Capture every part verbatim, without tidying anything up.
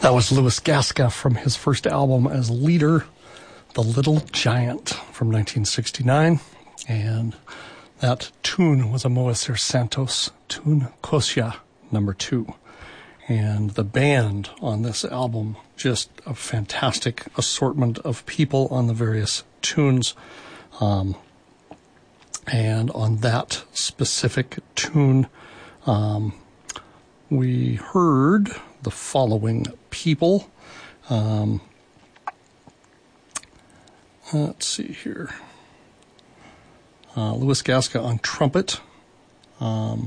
That was Louis Gasca from his first album as Leader, The Little Giant from nineteen sixty-nine. And that tune was a Moacir Santos tune, Kosia, number two. And the band on this album, just a fantastic assortment of people on the various tunes. Um, and on that specific tune, um, we heard the following people. Um, let's see here. Uh, Louis Gasca on trumpet. Um,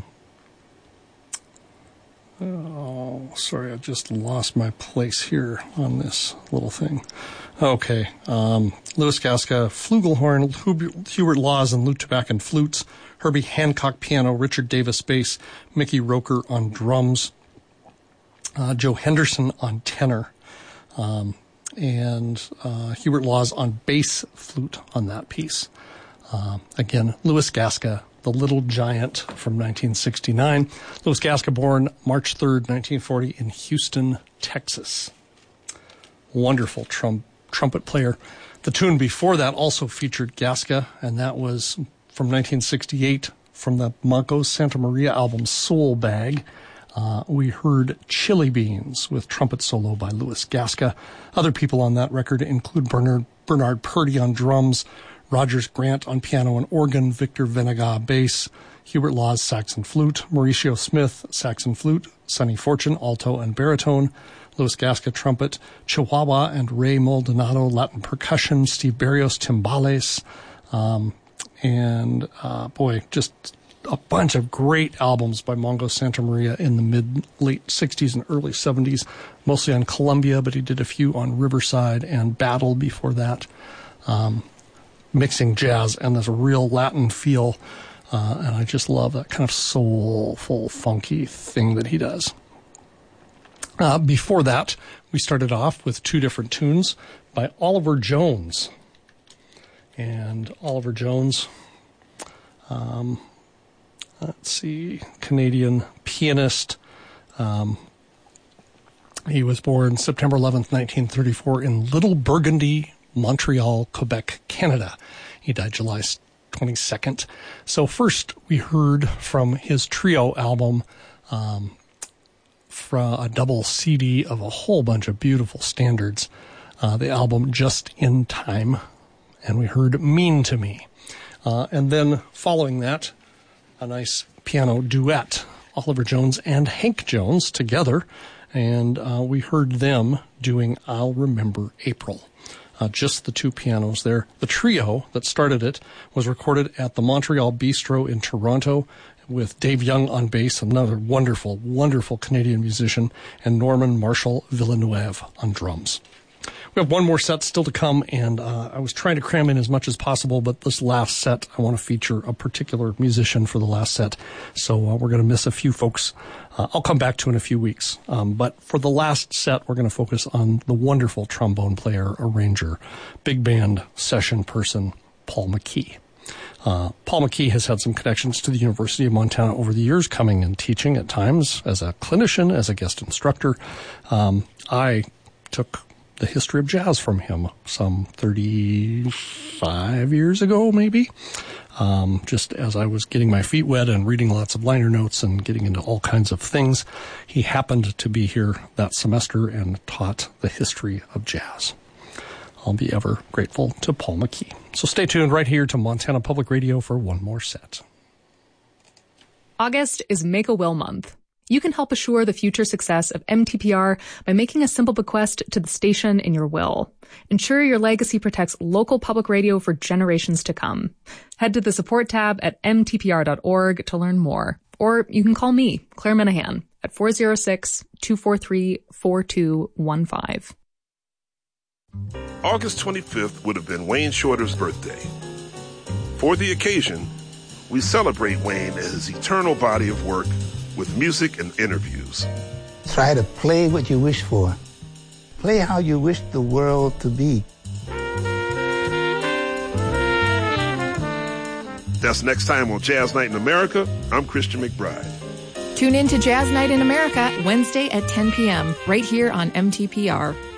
oh, sorry, I just lost my place here on this little thing. Okay. Um, Louis Gasca, flugelhorn, Hub- Hubert Laws and lute, tobacco, and flutes. Herbie Hancock piano, Richard Davis bass, Mickey Roker on drums. Uh, Joe Henderson on tenor, um, and uh, Hubert Laws on bass flute on that piece. Uh, again, Louis Gasca, The Little Giant from nineteen sixty-nine. Louis Gasca, born March third, nineteen forty, in Houston, Texas. Wonderful trum- trumpet player. The tune before that also featured Gasca, and that was from nineteen sixty-eight from the Manco Santa Maria album Soul Bag. Uh, we heard Chili Beans with trumpet solo by Louis Gasca. Other people on that record include Bernard, Bernard Purdy on drums, Rogers Grant on piano and organ, Victor Venegas bass, Hubert Laws sax and flute, Mauricio Smith sax and flute, Sonny Fortune alto and baritone, Louis Gasca trumpet, Chihuahua and Ray Maldonado Latin percussion, Steve Barrios timbales, um, and uh, boy, just a bunch of great albums by Mongo Santa Maria in the mid, late sixties and early seventies, mostly on Columbia, but he did a few on Riverside and Battle before that, um, mixing jazz and this real Latin feel, uh, and I just love that kind of soulful, funky thing that he does. Uh, before that, we started off with two different tunes by Oliver Jones. And Oliver Jones, um, let's see, Canadian pianist. Um, he was born September eleventh, nineteen thirty-four in Little Burgundy, Montreal, Quebec, Canada. He died July twenty-second. So first we heard from his trio album, um, from a double C D of a whole bunch of beautiful standards, uh, the album Just in Time, and we heard Mean to Me. Uh, and then following that, a nice piano duet, Oliver Jones and Hank Jones together, and uh, we heard them doing I'll Remember April. Uh, just the two pianos there. The trio that started it was recorded at the Montreal Bistro in Toronto with Dave Young on bass, another wonderful, wonderful Canadian musician, and Norman Marshall Villeneuve on drums. We have one more set still to come, and uh, I was trying to cram in as much as possible, but this last set, I want to feature a particular musician for the last set, so uh, we're going to miss a few folks. Uh, I'll come back to in a few weeks. Um, but for the last set, we're going to focus on the wonderful trombone player, arranger, big band session person, Paul McKee. Uh, Paul McKee has had some connections to the University of Montana over the years, coming and teaching at times as a clinician, as a guest instructor. Um, I took the history of jazz from him some thirty-five years ago, maybe, um, just as I was getting my feet wet and reading lots of liner notes and getting into all kinds of things. He happened to be here that semester and taught the history of jazz. I'll be ever grateful to Paul McKee. So stay tuned right here to Montana Public Radio for one more set. August is Make a Will Month. You can help assure the future success of M T P R by making a simple bequest to the station in your will. Ensure your legacy protects local public radio for generations to come. Head to the support tab at m t p r dot org to learn more. Or you can call me, Claire Minahan, at four oh six, two four three, four two one five. August twenty-fifth would have been Wayne Shorter's birthday. For the occasion, we celebrate Wayne and his eternal body of work with music and interviews. Try to play what you wish for. Play how you wish the world to be. That's next time on Jazz Night in America. I'm Christian McBride. Tune in to Jazz Night in America Wednesday at ten p.m. right here on M T P R.